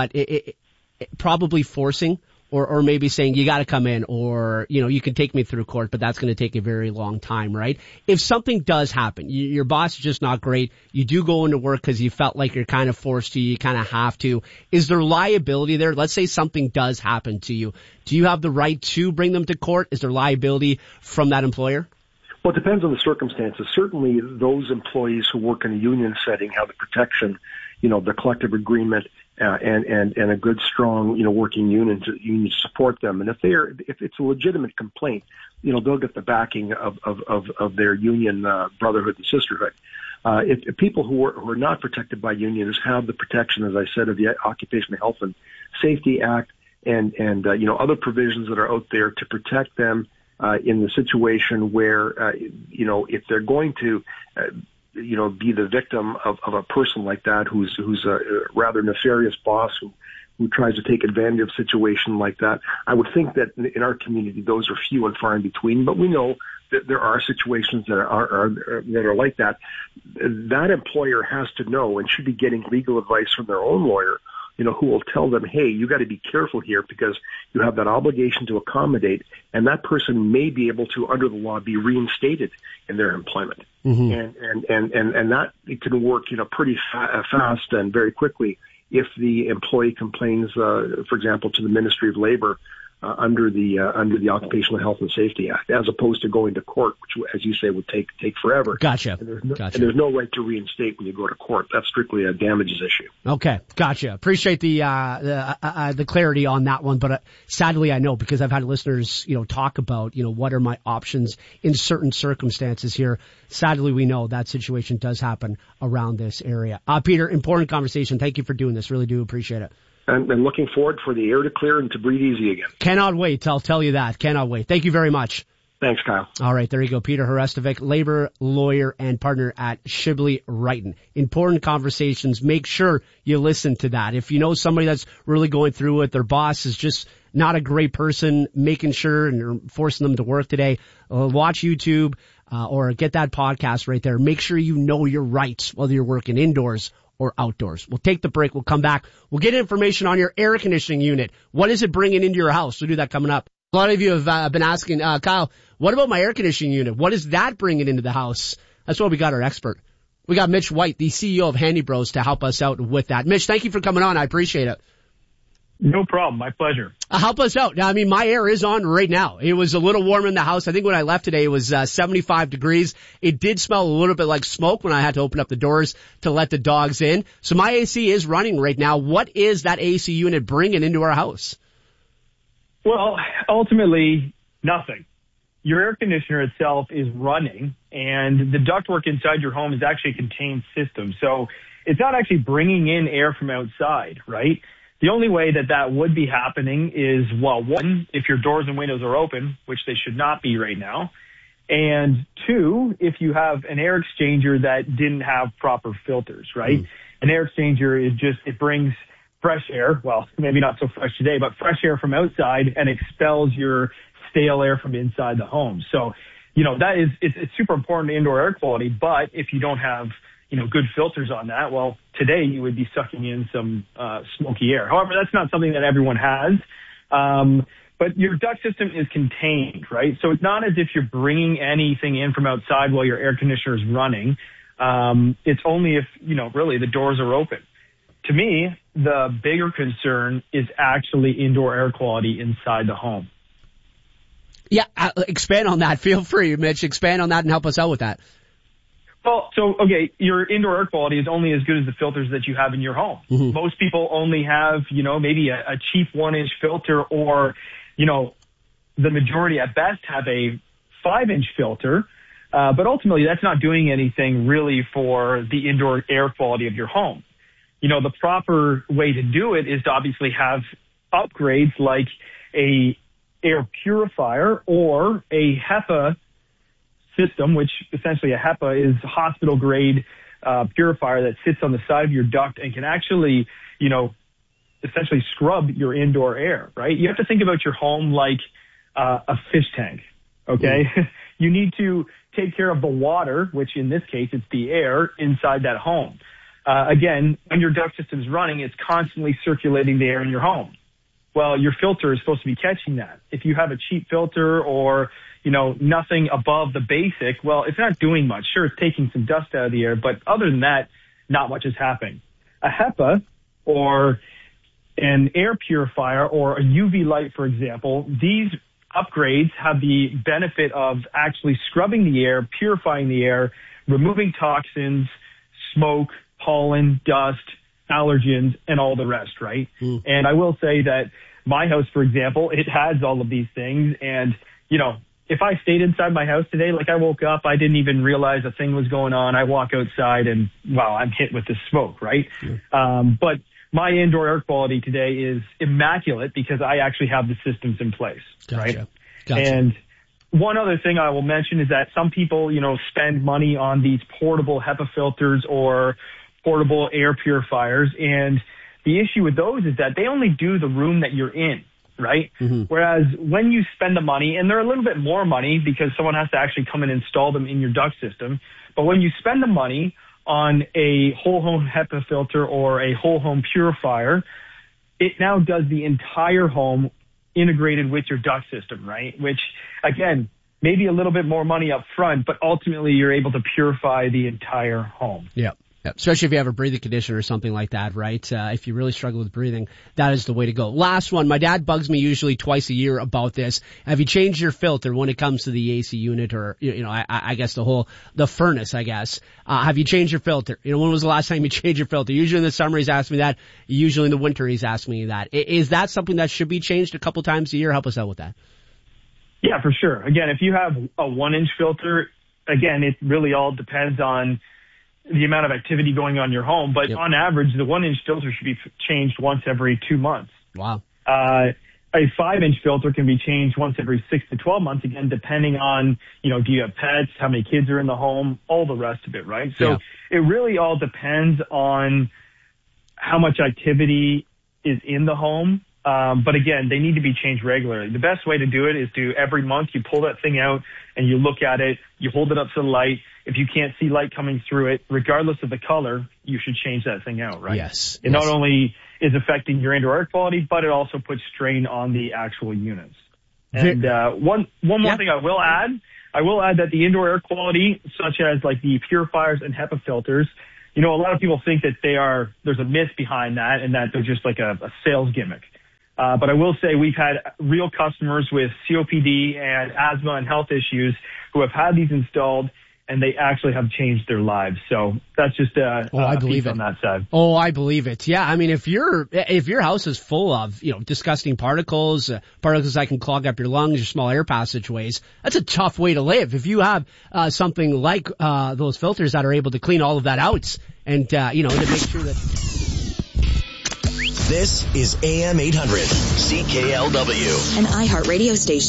probably forcing or maybe saying you got to come in, or, you can take me through court, but that's going to take a very long time, right? If something does happen, your boss is just not great, you do go into work because you felt like you're kind of forced to, you kind of have to. Is there liability there? Let's say something does happen to you. Do you have the right to bring them to court? Is there liability from that employer? Well, it depends on the circumstances. Certainly those employees who work in a union setting have the protection, the collective agreement, and a good, strong, working union to support them. And if it's a legitimate complaint, they'll get the backing of their union, brotherhood and sisterhood. If people who are not protected by unions have the protection, as I said, of the Occupational Health and Safety Act and other provisions that are out there to protect them, in the situation where, if they're going to, be the victim of a person like that who's a rather nefarious boss who tries to take advantage of a situation like that. I would think that in our community, those are few and far in between, but we know that there are situations that are like that. That employer has to know and should be getting legal advice from their own lawyer, who will tell them, hey, you got to be careful here because you have that obligation to accommodate, and that person may be able to, under the law, be reinstated in their employment. Mm-hmm. And that it can work, pretty fast and very quickly if the employee complains, for example, to the Ministry of Labor under the Occupational Health and Safety Act, as opposed to going to court, which, as you say, would take forever. Gotcha. And there's no right to reinstate when you go to court. That's strictly a damages issue. Okay, gotcha. Appreciate the clarity on that one, but sadly I know, because I've had listeners, talk about, what are my options in certain circumstances here. Sadly, we know that situation does happen around this area. Peter, important conversation. Thank you for doing this. Really do appreciate it. And looking forward for the air to clear and to breathe easy again. Cannot wait. I'll tell you that. Cannot wait. Thank you very much. Thanks, Kyle. All right, there you go. Peter Hrestovic, labor lawyer and partner at Shibley Wrighton. Important conversations. Make sure you listen to that. If you know somebody that's really going through it, their boss is just not a great person, making sure and you're forcing them to work today, watch YouTube or get that podcast right there. Make sure you know your rights, whether you're working indoors or outdoors. We'll take the break. We'll come back. We'll get information on your air conditioning unit. What is it bringing into your house? We'll do that coming up. A lot of you have been asking, Kyle, what about my air conditioning unit? What is that bringing into the house? That's why we got our expert. We got Mitch White, the CEO of Handy Bros, to help us out with that. Mitch, thank you for coming on. I appreciate it. No problem. My pleasure. Help us out. I mean, my air is on right now. It was a little warm in the house. I think when I left today, it was 75 degrees. It did smell a little bit like smoke when I had to open up the doors to let the dogs in. So my AC is running right now. What is that AC unit bringing into our house? Well, ultimately, nothing. Your air conditioner itself is running, and the ductwork inside your home is actually a contained system. So it's not actually bringing in air from outside, right? The only way that would be happening is, well, one, if your doors and windows are open, which they should not be right now, and two, if you have an air exchanger that didn't have proper filters, right? An air exchanger is just, it brings fresh air, well, maybe not so fresh today, but fresh air from outside and expels your stale air from inside the home. So, it's super important to indoor air quality, but if you don't have, good filters on that, well, today you would be sucking in some smoky air. However, that's not something that everyone has. But your duct system is contained, right? So it's not as if you're bringing anything in from outside while your air conditioner is running. It's only if, really the doors are open. To me, the bigger concern is actually indoor air quality inside the home. Yeah, expand on that. Feel free, Mitch. Expand on that and help us out with that. Well, okay, your indoor air quality is only as good as the filters that you have in your home. Mm-hmm. Most people only have, maybe a cheap 1-inch filter or, the majority at best have a 5-inch filter. But ultimately, that's not doing anything really for the indoor air quality of your home. The proper way to do it is to obviously have upgrades like a air purifier or a HEPA system, which essentially a HEPA is a hospital grade purifier that sits on the side of your duct and can actually, essentially scrub your indoor air, right? You have to think about your home like a fish tank, okay? You need to take care of the water, which in this case, it's the air inside that home. Again, when your duct system is running, it's constantly circulating the air in your home. Well, your filter is supposed to be catching that. If you have a cheap filter or, nothing above the basic, well, it's not doing much. Sure, it's taking some dust out of the air, but other than that, not much is happening. A HEPA or an air purifier or a UV light, for example, these upgrades have the benefit of actually scrubbing the air, purifying the air, removing toxins, smoke, pollen, dust, allergens, and all the rest, right? And I will say that my house, for example, it has all of these things. And, if I stayed inside my house today, like I woke up, I didn't even realize a thing was going on. I walk outside and, wow, I'm hit with the smoke, right? But my indoor air quality today is immaculate because I actually have the systems in place, right? Gotcha. And one other thing I will mention is that some people, spend money on these portable HEPA filters or portable air purifiers. And the issue with those is that they only do the room that you're in, right? Mm-hmm. Whereas when you spend the money, and they're a little bit more money because someone has to actually come and install them in your duct system. But when you spend the money on a whole home HEPA filter or a whole home purifier, it now does the entire home integrated with your duct system, right? Which, again, maybe a little bit more money up front, but ultimately you're able to purify the entire home. Yeah. Especially if you have a breathing condition or something like that, right? If you really struggle with breathing, that is the way to go. Last one. My dad bugs me usually twice a year about this. Have you changed your filter when it comes to the AC unit or, I guess the furnace, I guess. Have you changed your filter? When was the last time you changed your filter? Usually in the summer he's asked me that. Usually in the winter he's asked me that. Is that something that should be changed a couple times a year? Help us out with that. Yeah, for sure. Again, if you have a 1-inch filter, again, it really all depends on the amount of activity going on in your home. But on average, the 1-inch filter should be changed once every 2 months. Wow. a 5-inch filter can be changed once every 6 to 12 months, again, depending on, do you have pets, how many kids are in the home, all the rest of it, right? So it really all depends on how much activity is in the home. But again, they need to be changed regularly. The best way to do it is to every month you pull that thing out and you look at it, you hold it up to the light. If you can't see light coming through it, regardless of the color, you should change that thing out, right? Yes. It not only is affecting your indoor air quality, but it also puts strain on the actual units. And one more thing I will add that the indoor air quality, such as like the purifiers and HEPA filters, a lot of people think that there's a myth behind that and that they're just like a sales gimmick. But I will say we've had real customers with COPD and asthma and health issues who have had these installed, and they actually have changed their lives. So that's just I believe it on that side. Oh, I believe it. Yeah, I mean, if your house is full of disgusting particles that can clog up your lungs, your small air passageways, that's a tough way to live. If you have something like those filters that are able to clean all of that out, and to make sure that. This is AM 800 CKLW, an iHeart radio station.